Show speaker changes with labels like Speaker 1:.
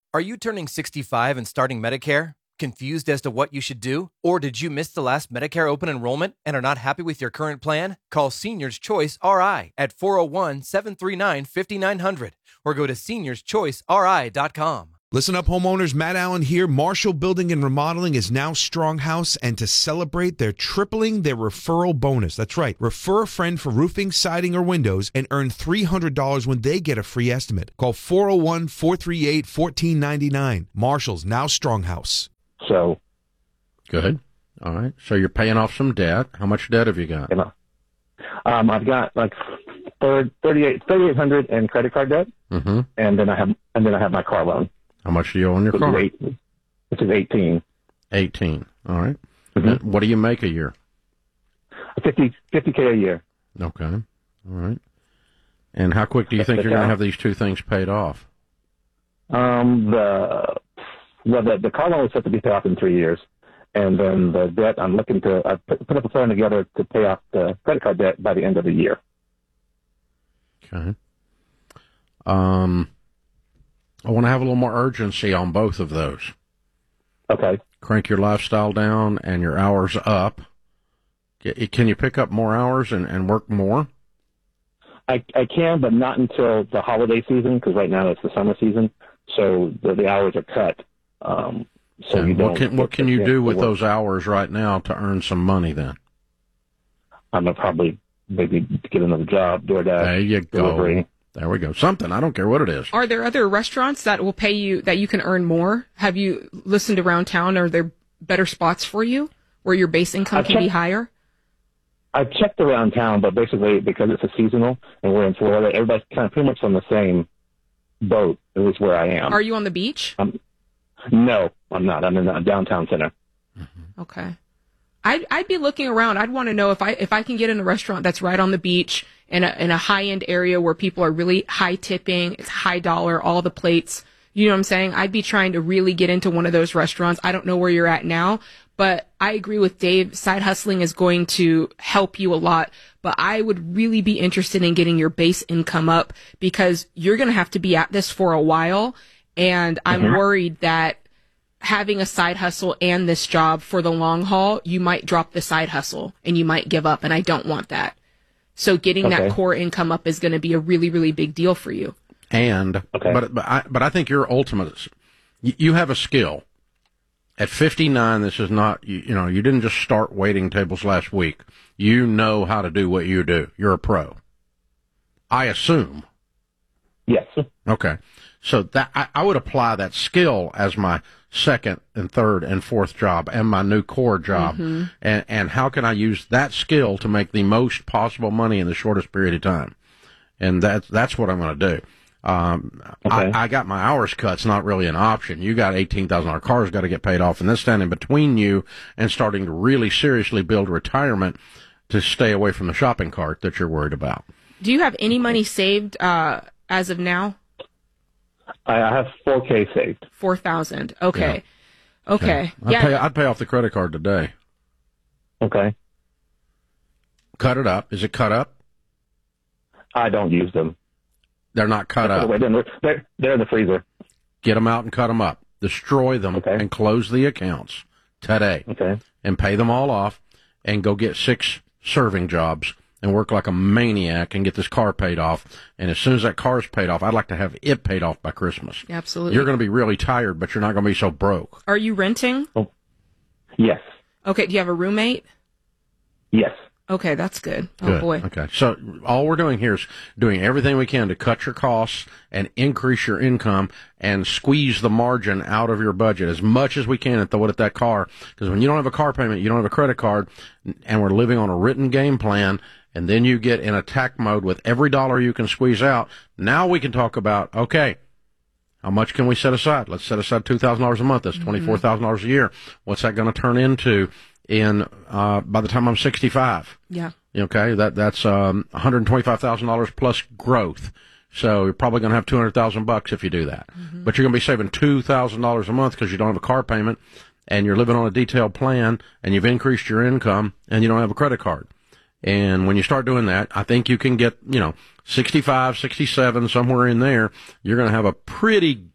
Speaker 1: Are you turning 65 and starting Medicare? Confused as to what you should do? Or did you miss the last Medicare open enrollment and are not happy with your current plan? Call Seniors Choice RI at 401-739-5900 or go to seniorschoiceri.com.
Speaker 2: Listen up, homeowners. Matt Allen here. Marshall Building and Remodeling is now Stronghouse, and to celebrate, they're tripling their referral bonus. That's right. Refer a friend for roofing, siding, or windows and earn $300 when they get a free estimate. Call 401-438-1499. Marshall's now Stronghouse.
Speaker 3: So.
Speaker 4: Good. All right. So you're paying off some debt. How much debt have you got?
Speaker 3: I've got like $3,800 in credit card debt, and then I have my car loan.
Speaker 4: How much do you owe on your car?
Speaker 3: Which is 18.
Speaker 4: 18. All right.
Speaker 3: Mm-hmm.
Speaker 4: What do you make a year?
Speaker 3: 50K a year.
Speaker 4: Okay. All right. And how quick do you think you're going to have these two things paid off?
Speaker 3: The car loan is set to be paid off in 3 years, and then the debt I'm looking to put up a plan together to pay off the credit card debt by the end of the year.
Speaker 4: Okay. I want to have a little more urgency on both of those.
Speaker 3: Okay.
Speaker 4: Crank your lifestyle down and your hours up. Can you pick up more hours and work more?
Speaker 3: I can, but not until the holiday season, because right now it's the summer season, so the hours are cut.
Speaker 4: What can you do with those hours right now to earn some money then?
Speaker 3: I'm going to probably maybe get another job, DoorDash.
Speaker 4: There you go.
Speaker 3: Delivery.
Speaker 4: There we go. Something. I don't care what it is.
Speaker 5: Are there other restaurants that will pay you, that you can earn more? Have you listened around town? Are there better spots for you where your base income can be higher?
Speaker 3: I've checked around town, but basically because it's a seasonal and we're in Florida, everybody's kind of pretty much on the same boat, at least where I am.
Speaker 5: Are you on the beach?
Speaker 3: No, I'm not. I'm in the downtown center.
Speaker 5: Mm-hmm. Okay. I'd be looking around. I'd want to know if I can get in a restaurant that's right on the beach in a high-end area where people are really high tipping, it's high dollar, all the plates. You know what I'm saying? I'd be trying to really get into one of those restaurants. I don't know where you're at now, but I agree with Dave. Side hustling is going to help you a lot, but I would really be interested in getting your base income up because you're going to have to be at this for a while, and I'm worried that having a side hustle and this job for the long haul, you might drop the side hustle and you might give up, and I don't want that. So getting that core income up is going to be a really, really big deal for you.
Speaker 4: And but I think your ultimate, you have a skill. At 59, this is not, you didn't just start waiting tables last week. You know how to do what you do. You're a pro. I assume.
Speaker 3: Yes.
Speaker 4: Okay. So that I would apply that skill as my second and third and fourth job and my new core job. Mm-hmm. And how can I use that skill to make the most possible money in the shortest period of time? And that's what I'm going to do. I got my hours cut. It's not really an option. You got $18,000 cars got to get paid off, and that's standing between you and starting to really seriously build retirement to stay away from the shopping cart that you're worried about.
Speaker 5: Do you have any money saved as of now?
Speaker 3: I have $4,000 saved.
Speaker 5: 4,000. Okay. Yeah. Okay.
Speaker 4: I'd pay off the credit card today.
Speaker 3: Okay.
Speaker 4: Cut it up. Is it cut up?
Speaker 3: I don't use them.
Speaker 4: They're not cut up.
Speaker 3: They're in the freezer.
Speaker 4: Get them out and cut them up. Destroy them and close the accounts today.
Speaker 3: Okay.
Speaker 4: And pay them all off and go get 6 serving jobs and work like a maniac and get this car paid off. And as soon as that car's paid off, I'd like to have it paid off by Christmas.
Speaker 5: Absolutely.
Speaker 4: You're going to be really tired, but you're not going to be so broke.
Speaker 5: Are you renting?
Speaker 3: Oh. Yes.
Speaker 5: Okay. Do you have a roommate?
Speaker 3: Yes.
Speaker 5: Okay, that's good.
Speaker 4: Good.
Speaker 5: Oh, boy.
Speaker 4: Okay. So all we're doing here is doing everything we can to cut your costs and increase your income and squeeze the margin out of your budget as much as we can and throw it at that car. Because when you don't have a car payment, you don't have a credit card, and we're living on a written game plan, and then you get in attack mode with every dollar you can squeeze out, now we can talk about, okay, how much can we set aside? Let's set aside $2,000 a month. That's $24,000 a year. What's that going to turn into by the time I'm 65?
Speaker 5: Yeah.
Speaker 4: Okay, that's $125,000 plus growth. So you're probably going to have $200,000 if you do that. Mm-hmm. But you're going to be saving $2,000 a month because you don't have a car payment, and you're living on a detailed plan, and you've increased your income, and you don't have a credit card. And when you start doing that, I think you can get, 65, 67, somewhere in there. You're going to have a pretty